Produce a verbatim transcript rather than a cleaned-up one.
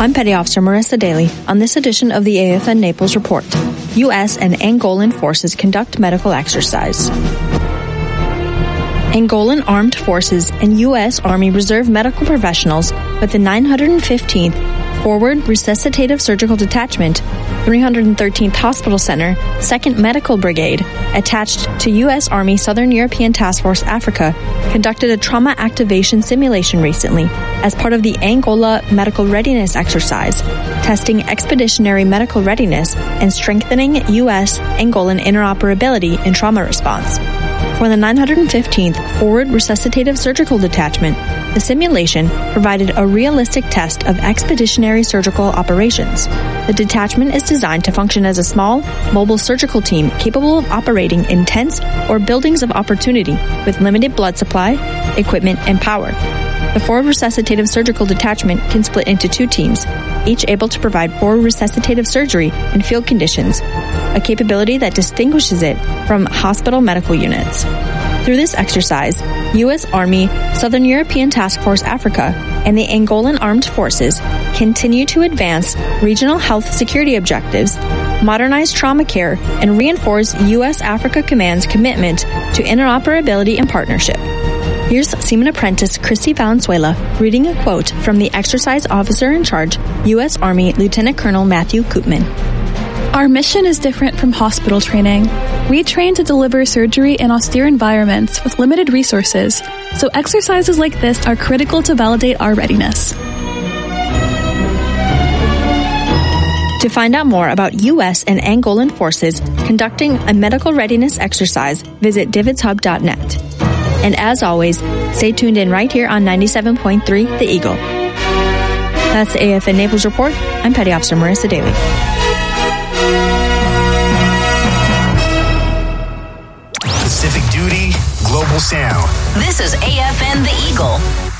I'm Petty Officer Marissa Daly. On this edition of the A F N Naples Report, U S and Angolan forces conduct medical exercise. Angolan Armed Forces and U S Army Reserve medical professionals with the nine hundred fifteenth Forward Resuscitative Surgical Detachment, three hundred thirteenth Hospital Center, second Medical Brigade, attached to U S Army Southern European Task Force Africa, conducted a trauma activation simulation recently as part of the Angola Medical Readiness Exercise, testing expeditionary medical readiness and strengthening U S Angolan interoperability in trauma response. For the nine hundred fifteenth Forward Resuscitative Surgical Detachment, the simulation provided a realistic test of expeditionary surgical operations. The detachment is designed to function as a small, mobile surgical team capable of operating in tents or buildings of opportunity with limited blood supply, equipment, and power. The Forward Resuscitative Surgical Detachment can split into two teams, each able to provide forward resuscitative surgery in field conditions, a capability that distinguishes it from hospital medical units. Through this exercise, U S Army, Southern European Task Force Africa, and the Angolan Armed Forces continue to advance regional health security objectives, modernize trauma care, and reinforce U S Africa Command's commitment to interoperability and partnership. Here's Seaman Apprentice Christy Valenzuela reading a quote from the Exercise Officer in Charge, U S Army Lieutenant Colonel Matthew Koopman. Our mission is different from hospital training. We train to deliver surgery in austere environments with limited resources, so exercises like this are critical to validate our readiness. To find out more about U S and Angolan forces conducting a medical readiness exercise, visit divots hub dot net. And as always, stay tuned in right here on ninety-seven point three The Eagle. That's the A F N Naples Report. I'm Petty Officer Marissa Daly. Pacific Duty, Global Sound. This is A F N The Eagle.